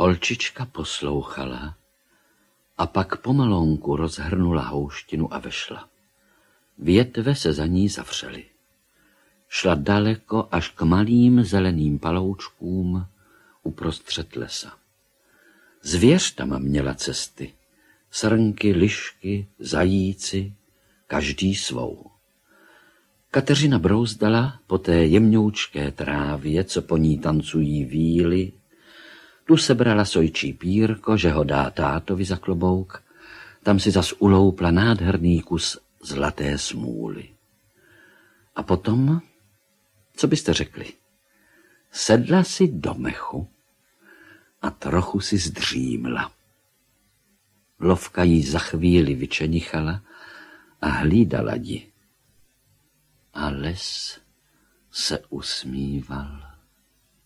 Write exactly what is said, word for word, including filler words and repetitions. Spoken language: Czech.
Holčička poslouchala a pak pomalonku rozhrnula houštinu a vešla. Větve se za ní zavřely. Šla daleko až k malým zeleným paloučkům uprostřed lesa. Zvěř tam měla cesty. Srnky, lišky, zajíci, každý svou. Kateřina brouzdala po té jemňoučké trávě, co po ní tancují víly. Tu sebrala sojčí pírko, že ho dá tátovi za klobouk. Tam si zas uloupla nádherný kus zlaté smůly. A potom, co byste řekli, sedla si do mechu a trochu si zdřímla. Lovka jí za chvíli vyčenichala a hlídala ji. A les se usmíval.